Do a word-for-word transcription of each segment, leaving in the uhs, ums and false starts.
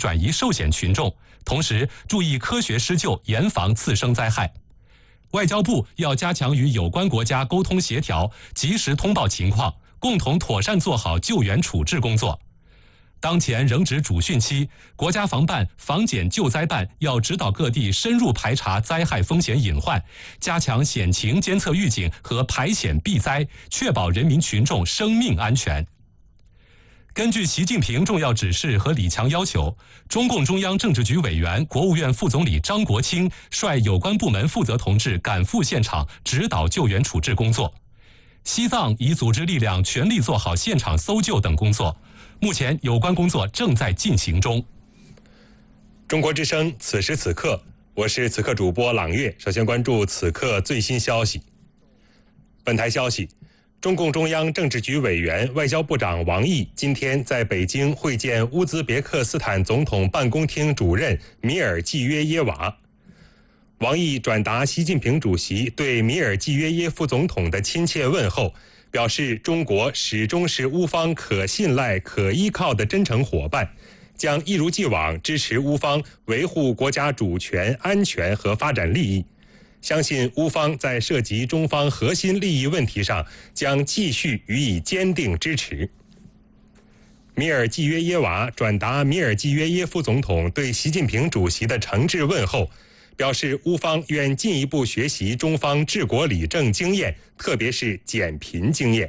转移受险群众，同时注意科学施救，严防次生灾害。外交部要加强与有关国家沟通协调，及时通报情况，共同妥善做好救援处置工作。当前仍值主汛期，国家防办、防检救灾办要指导各地深入排查灾害风险隐患，加强险情监测预警和排险避灾，确保人民群众生命安全。根据习近平重要指示和李强要求，中共中央政治局委员、国务院副总理张国清率有关部门负责同志赶赴现场，指导救援处置工作。西藏已组织力量全力做好现场搜救等工作，目前有关工作正在进行中。 中国之声此时此刻，我是此刻主播朗月。首先关注此刻最新消息。本台消息，中共中央政治局委员、外交部长王毅今天在北京会见乌兹别克斯坦总统办公厅主任米尔季约耶娃。王毅转达习近平主席对米尔季约耶夫总统的亲切问候，表示中国始终是乌方可信赖、可依靠的真诚伙伴，将一如既往支持乌方维护国家主权、安全和发展利益。相信乌方在涉及中方核心利益问题上将继续予以坚定支持。米尔季约耶娃转达米尔季约耶夫总统对习近平主席的诚挚问候，表示乌方愿进一步学习中方治国理政经验，特别是减贫经验。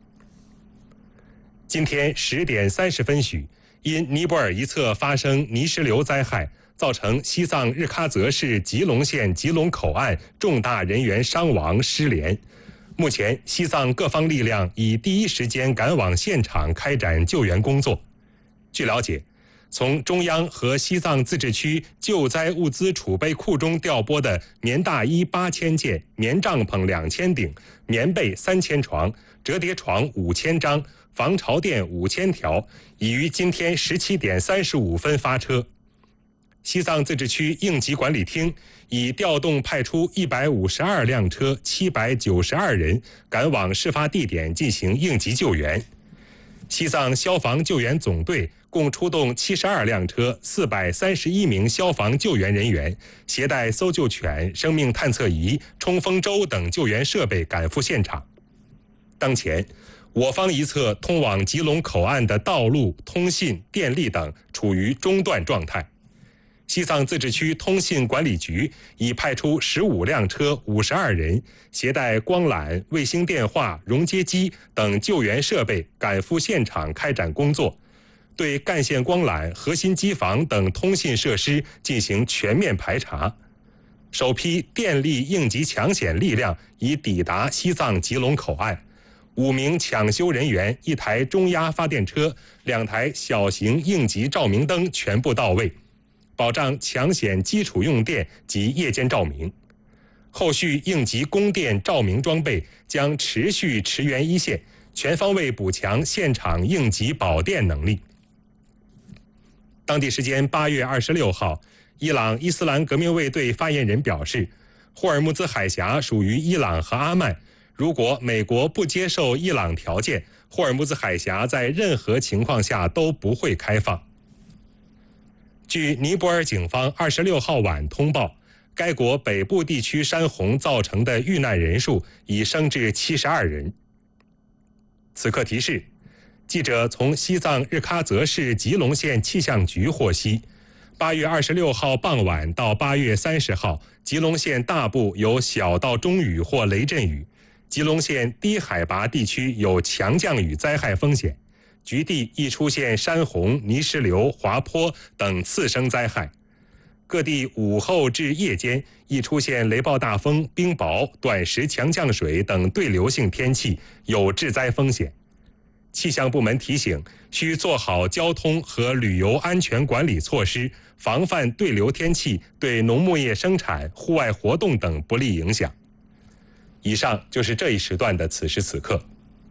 今天十点三十分许，因尼泊尔一侧发生泥石流灾害，造成西藏日喀则市吉隆县吉隆口岸重大人员伤亡失联。目前，西藏各方力量已第一时间赶往现场开展救援工作。据了解，从中央和西藏自治区救灾物资储备库中调拨的棉大衣八千件、棉帐篷两千顶、棉被三千床、折叠床五千张、防潮垫五千条，已于今天十七点三十五分发车。西藏自治区应急管理厅已调动派出一百五十二辆车、七百九十二人赶往事发地点进行应急救援。西藏消防救援总队共出动七十二辆车、四百三十一名消防救援人员，携带搜救犬、生命探测仪、冲锋舟等救援设备赶赴现场。当前，我方一侧通往吉隆口岸的道路、通信、电力等处于中断状态。西藏自治区通信管理局已派出十五辆车、五十二人，携带光缆、卫星电话、熔接机等救援设备赶赴现场开展工作，对干线光缆、核心机房等通信设施进行全面排查。首批电力应急抢险力量已抵达西藏吉隆口岸，五名抢修人员、一台中压发电车、两台小型应急照明灯全部到位，保障抢险基础用电及夜间照明。后续应急供电照明装备将持续驰援一线，全方位补强现场应急保电能力。当地时间八月二十六号，伊朗伊斯兰革命卫队发言人表示，霍尔木兹海峡属于伊朗和阿曼，如果美国不接受伊朗条件，霍尔木兹海峡在任何情况下都不会开放。据尼泊尔警方二十六号晚通报，该国北部地区山洪造成的遇难人数已升至七十二人。此刻提示，记者从西藏日喀则市吉隆县气象局获悉，八月二十六号傍晚到八月三十号，吉隆县大部有小到中雨或雷阵雨，吉隆县低海拔地区有强降雨灾害风险。局地易出现山洪、泥石流、滑坡等次生灾害，各地午后至夜间易出现雷暴大风、冰雹、短时强降水等对流性天气，有致灾风险。气象部门提醒，需做好交通和旅游安全管理措施，防范对流天气对农牧业生产、户外活动等不利影响。以上就是这一时段的此时此刻。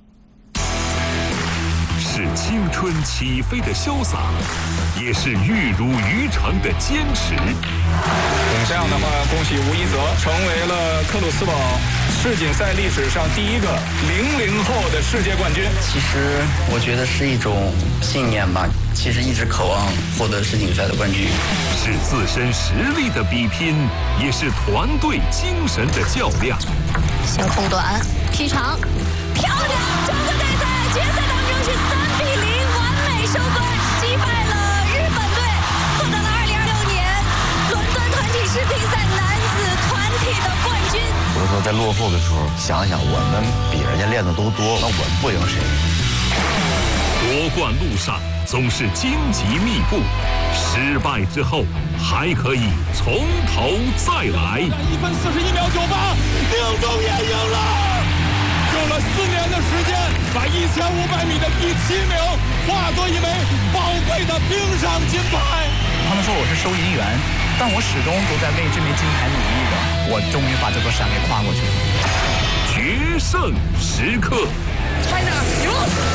是青春起飞的潇洒，也是玉如渔场的坚持。 这样的话，恭喜吴一泽成为了克鲁斯堡世锦赛历史上第一个零零后的世界冠军。 其实我觉得是一种信念吧，其实一直渴望获得世锦赛的冠军。 是自身实力的比拼，也是团队精神的较量。 小后短劈长，漂亮！中国队在决赛当中是三比零完美收官，击败了日本队，获得了二零二六年伦敦团体世乒赛男子团体的冠军。 有的时候在落后的时候，想想我们比人家练的都多，那我们不赢谁？ 夺冠路上总是荆棘密布，失败之后还可以从头再来。 一分四十一秒九八，宁中也赢了，用了四年的时间，把一千五百米的第七名化作一枚宝贵的冰上金牌。 他们说我是收银员，但我始终都在为这枚金牌努力的。我终于把这座山给跨过去了。 决胜时刻。 China 赢了。